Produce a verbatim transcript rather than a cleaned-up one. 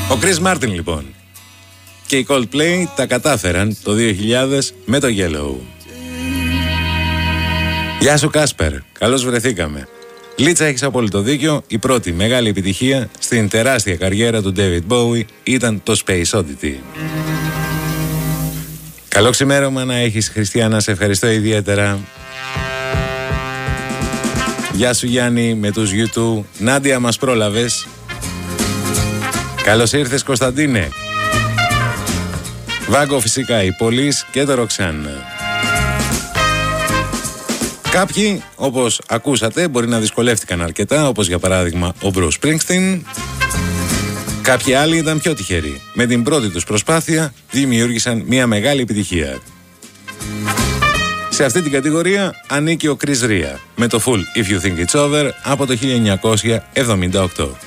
Ο Chris Martin λοιπόν και οι Coldplay τα κατάφεραν το δύο χιλιάδες με το Yellow. Γεια σου Κάσπερ, καλώς βρεθήκαμε. Λίτσα, έχεις απόλυτο δίκιο, η πρώτη μεγάλη επιτυχία στην τεράστια καριέρα του David Bowie ήταν το Space Oddity. Καλό ξημέρωμα να έχεις Χριστιανά, σε ευχαριστώ ιδιαίτερα. Γεια σου Γιάννη με τους YouTube. Νάντια, μας πρόλαβες. Καλώς ήρθες Κωνσταντίνε. Βάγκο φυσικά, η Πολύς και το Ροξάν. Κάποιοι, όπως ακούσατε, μπορεί να δυσκολεύτηκαν αρκετά, όπως για παράδειγμα ο Bruce Springsteen. Κάποιοι άλλοι ήταν πιο τυχεροί. Με την πρώτη τους προσπάθεια δημιούργησαν μια μεγάλη επιτυχία. Σε αυτή την κατηγορία ανήκει ο Chris Rea με το Full If You Think It's Over από το χίλια εννιακόσια εβδομήντα οκτώ.